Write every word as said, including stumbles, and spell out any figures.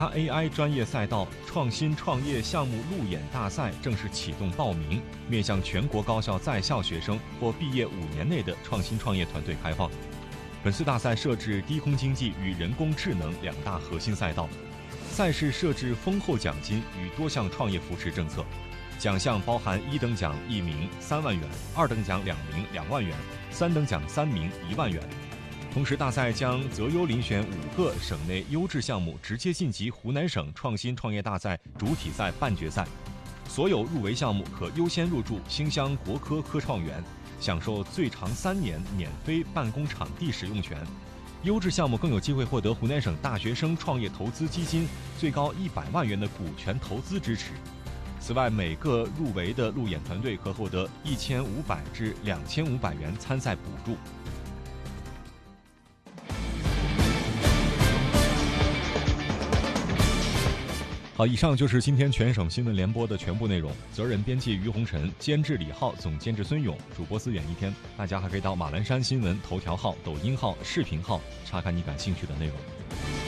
A I 专业赛道创新创业项目路演大赛正式启动报名，面向全国高校在校学生或毕业五年内的创新创业团队开放。本次大赛设置低空经济与人工智能两大核心赛道，赛事设置丰厚奖金与多项创业扶持政策。奖项包含一等奖一名三万元，二等奖两名两万元，三等奖三名一万元。同时，大赛将择优遴选五个省内优质项目，直接晋级湖南省创新创业大赛主体赛半决赛。所有入围项目可优先入驻兴乡国科科创园，享受最长三年免费办公场地使用权。优质项目更有机会获得湖南省大学生创业投资基金最高一百万元的股权投资支持。此外，每个入围的路演团队可获得一千五百至两千五百元参赛补助。好，以上就是今天全省新闻联播的全部内容。责任编辑于红尘，监制李浩，总监制孙勇，主播思远一天。大家还可以到马栏山新闻头条号、抖音号、视频号查看你感兴趣的内容。